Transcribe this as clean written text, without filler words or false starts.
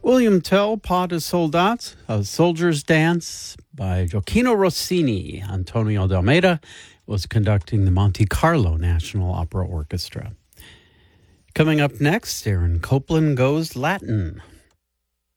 William Tell, Pas de Soldat, A Soldier's Dance by Gioacchino Rossini. Antonio de Almeida was conducting the Monte Carlo National Opera Orchestra. Coming up next, Aaron Copland Goes Latin.